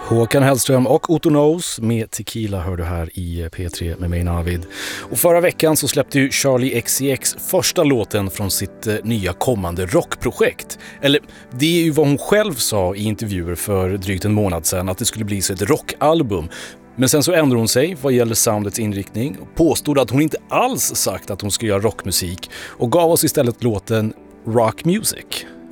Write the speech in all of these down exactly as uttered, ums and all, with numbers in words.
Håkan Hellström och Otto Knows med Tequila hör du här i P tre med mig Navid. Och förra veckan så släppte ju Charli X C X första låten från sitt eh, nya kommande rockprojekt. Eller det är ju vad hon själv sa i intervjuer för drygt en månad sedan, att det skulle bli så ett rockalbum. Men sen så ändrade hon sig vad gäller soundets inriktning och påstod att hon inte alls sagt att hon skulle göra rockmusik och gav oss istället låten Rock Music.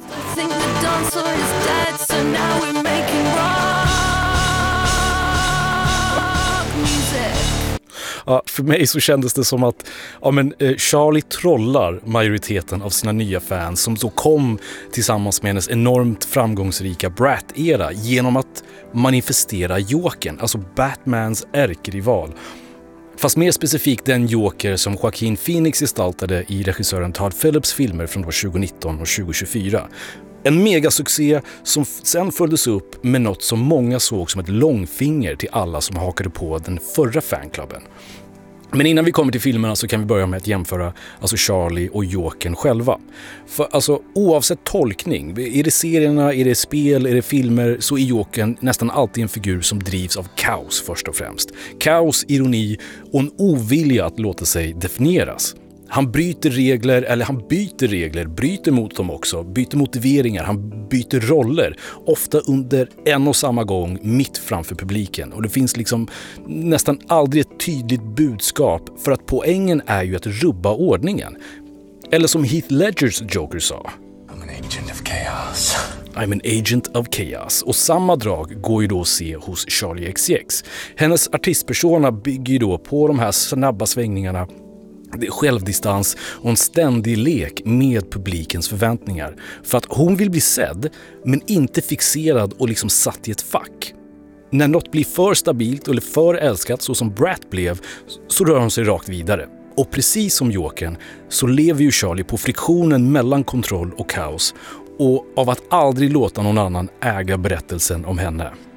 Ja, för mig så kändes det som att ja, men, eh, Charli trollar majoriteten av sina nya fans som så kom tillsammans med hennes enormt framgångsrika Brat-era genom att manifestera Jokern, alltså Batmans ärkerival. Fast mer specifikt den Joker som Joaquin Phoenix gestaltade i regissören Todd Phillips filmer från tjugonitton och tjugohundratjugofyra. En megasuccé som sen följdes upp med något som många såg som ett långfinger till alla som hakade på den förra fanklubben. Men innan vi kommer till filmerna så kan vi börja med att jämföra alltså Charli och Jokern själva. För alltså oavsett tolkning, är det serierna, är det spel, är det filmer, så är Jokern nästan alltid en figur som drivs av kaos först och främst. Kaos, ironi och en ovilja att låta sig definieras. Han bryter regler, eller han byter regler, bryter mot dem också, byter motiveringar, han byter roller, ofta under en och samma gång mitt framför publiken. Och det finns liksom nästan aldrig ett tydligt budskap, för att poängen är ju att rubba ordningen. Eller som Heath Ledgers Joker sa: I'm an agent of chaos. I'm an agent of chaos. Och samma drag går ju då att se hos Charli X C X. Hennes artistpersona bygger ju då på de här snabba svängningarna, självdistans och en ständig lek med publikens förväntningar. För att hon vill bli sedd, men inte fixerad och liksom satt i ett fack. När något blir för stabilt eller för älskat, så som Brat blev, så rör hon sig rakt vidare. Och precis som Jokern så lever ju Charli på friktionen mellan kontroll och kaos, och av att aldrig låta någon annan äga berättelsen om henne.